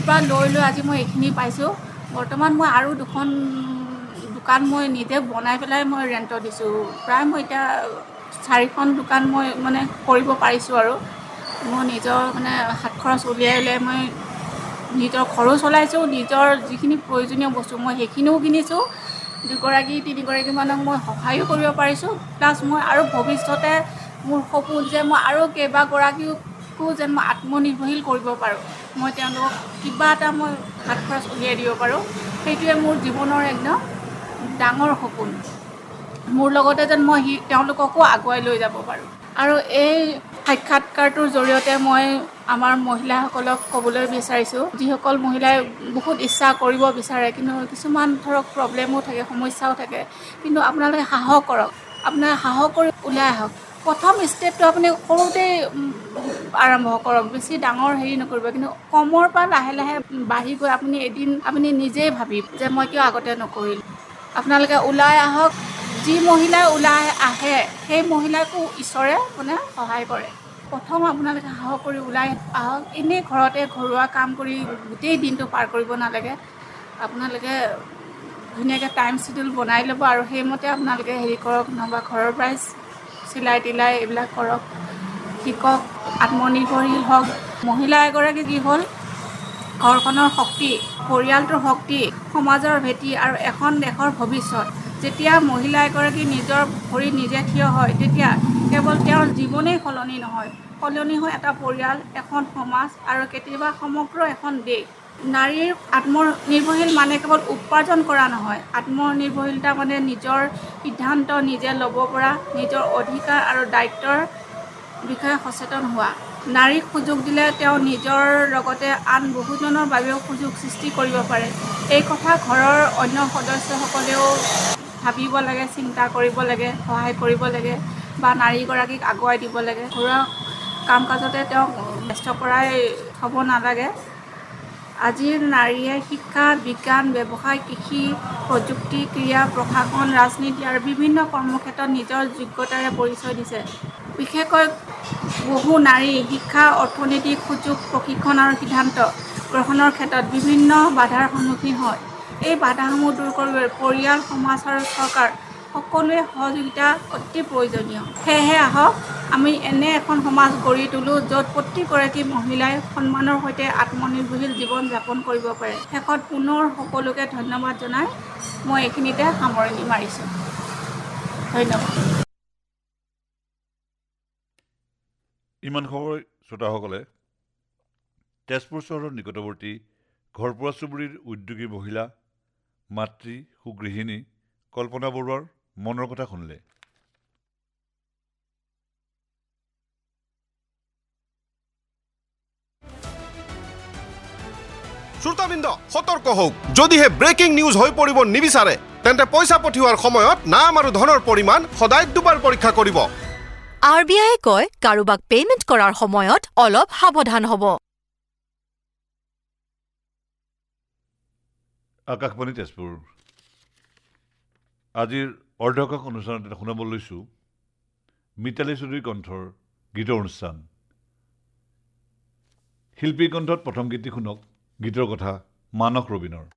পৰা লৈ আজি মই এইখিনি পাইছোঁ। বৰ্তমান মই আৰু দুখন দোকান মই নিজে বনাই পেলাই মই ৰেণ্টত দিছোঁ। প্ৰায় মই এতিয়া 4খন দোকান মই মানে কৰিব পাৰিছোঁ আৰু মোৰ নিজৰ মানে হাত খৰচ উলিয়াই মই নিজৰ ঘৰো চলাইছোঁ, নিজৰ যিখিনি প্ৰয়োজনীয় বস্তু মই সেইখিনিও কিনিছোঁ। 2-3গৰাকীমানক মই সহায়ো কৰিব পাৰিছোঁ। প্লাছ মই আৰু ভৱিষ্যতে মোৰ সপোন যে মই আৰু কেইবাগৰাকীকো যেন মই আত্মনিৰ্ভৰশীল কৰিব পাৰোঁ, মই তেওঁলোকক কিবা এটা মই হাত খৰচ উলিয়াই দিব পাৰোঁ। সেইটোৱে মোৰ জীৱনৰ একদম ডাঙৰ সপোন। মোৰ লগতে যেন মই তেওঁলোককো আগুৱাই লৈ যাব পাৰোঁ। আৰু এই সাক্ষাৎকাৰটোৰ জৰিয়তে মই আমাৰ মহিলাসকলক ক'বলৈ বিচাৰিছোঁ, যিসকল মহিলাই বহুত ইচ্ছা কৰিব বিচাৰে কিন্তু কিছুমান ধৰক প্ৰব্লেমো থাকে, সমস্যাও থাকে, কিন্তু আপোনালোকে সাহস কৰক। আপোনাৰ সাহস কৰি ওলাই আহক। প্ৰথম ষ্টেপটো আপুনি সৰুতেই আৰম্ভ কৰক, বেছি ডাঙৰ হেৰি নকৰিব, কিন্তু কমৰ পৰা লাহে লাহে বাঢ়ি গৈ এদিন আপুনি নিজেই ভাবিব যে মই কিয় আগতে নকৰিলোঁ। আপোনালোকে ওলাই আহক। যি মহিলাই ওলাই আহে সেই মহিলাকো ঈশ্বৰে মানে সহায় কৰে। প্ৰথম আপোনালোকে সাহস কৰি ওলাই আহক। এনেই ঘৰতে ঘৰুৱা কাম কৰি গোটেই দিনটো পাৰ কৰিব নালাগে। আপোনালোকে ধুনীয়াকৈ টাইম চিডিউল বনাই ল'ব আৰু সেইমতে আপোনালোকে হেৰি কৰক, নহ'বা ঘৰৰ পৰাই চিলাই তিলাই এইবিলাক কৰক, শিকক, আত্মনিৰ্ভৰশীল হওক। মহিলা এগৰাকী কি হ'ল ঘৰখনৰ শক্তি, পৰিয়ালটোৰ শক্তি, সমাজৰ ভেটি আৰু এখন দেশৰ ভৱিষ্যত। যেতিয়া মহিলা এগৰাকী নিজৰ ভৰিত নিজে থিয় হয়, তেতিয়া কেৱল তেওঁৰ জীৱনেই সলনি নহয়, সলনি হয় এটা পৰিয়াল, এখন সমাজ আৰু কেতিয়াবা সমগ্ৰ এখন দেশ। নাৰীৰ আত্মনিৰ্ভৰশীল মানে কেৱল উপাৰ্জন কৰা নহয়। আত্মনিৰ্ভৰশীলতা মানে নিজৰ সিদ্ধান্ত নিজে ল'ব পৰা, নিজৰ অধিকাৰ আৰু দায়িত্বৰ বিষয়ে সচেতন হোৱা। নাৰীক সুযোগ দিলে তেওঁ নিজৰ লগতে আন বহুজনৰ বাবেও সুযোগ সৃষ্টি কৰিব পাৰে। এই কথা ঘৰৰ অন্য সদস্যসকলেও ভাবিব লাগে, চিন্তা কৰিব লাগে, সহায় কৰিব লাগে বা নাৰীগৰাকীক আগুৱাই দিব লাগে। ঘৰুৱা কাম কাজতে তেওঁক ব্যস্ত কৰাই থ'ব নালাগে। আজিৰ নাৰীয়ে শিক্ষা, বিজ্ঞান, ব্যৱসায়, কৃষি, প্ৰযুক্তি, ক্ৰীড়া, প্ৰশাসন, ৰাজনীতি আৰু বিভিন্ন কৰ্মক্ষেত্ৰত নিজৰ যোগ্যতাৰে পৰিচয় দিছে। বিশেষকৈ বহু নাৰী শিক্ষা, অৰ্থনৈতিক সুযোগ, প্ৰশিক্ষণ আৰু সিদ্ধান্ত গ্ৰহণৰ ক্ষেত্ৰত বিভিন্ন বাধাৰ সন্মুখীন হয়। এই বাধাসমূহ দূৰ কৰিবলৈ পৰিয়াল, সমাজ আৰু চৰকাৰ সকলোৱে সহযোগিতা অতি প্ৰয়োজনীয়। সেয়েহে আহক আমি এনে এখন সমাজ গঢ়ি তোলোঁ য'ত প্ৰতিগৰাকী মহিলাই সন্মানৰ সৈতে আত্মনিৰ্ভৰশীল জীৱন যাপন কৰিব পাৰে। শেষত পুনৰ সকলোকে ধন্যবাদ জনাই মই এইখিনিতে সামৰণি মাৰিছোঁ। ধন্যবাদ। ইমান সময় শ্ৰোতাসকলে তেজপুৰ চহৰৰ নিকটৱৰ্তী ঘৰপৰা চুবুৰীৰ উদ্যোগী মহিলা, মাতৃ, সুগৃহিণী কল্পনা বৰুৱাৰ মনৰ কথা শুনিলে। শ্ৰোতাবৃন্দ সতৰ্ক হওক, যদিহে ব্ৰেকিং নিউজ হৈ পৰিব নিবিচাৰে তেন্তে পইচা পঠিওৱাৰ সময়ত নাম আৰু ধনৰ পৰিমাণ সদায় দুবাৰ পৰীক্ষা কৰিব। RBI কয় কাৰোবাক পেমেণ্ট কৰাৰ সময়ত অলপ সাৱধান হ'ব। আকাশবাণী তেজপুৰ আজিৰ অৰ্ধকাশ অনুষ্ঠানত শুনাব লৈছোঁ মিতালী চৌধুৰীৰ কণ্ঠৰ গীতৰ অনুষ্ঠান। শিল্পীৰ কণ্ঠত প্ৰথম গীতটি শুনক। গীতৰ কথা মানস ৰবীনৰ।